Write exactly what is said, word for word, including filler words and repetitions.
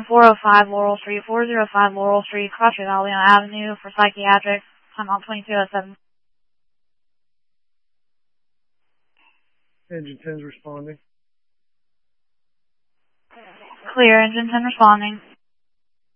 engine four oh five Laurel Street, four oh five Laurel Street, cross Valley Avenue for psychiatric. Time on twenty-two oh seven. Engine ten's responding. Clear, engine ten responding.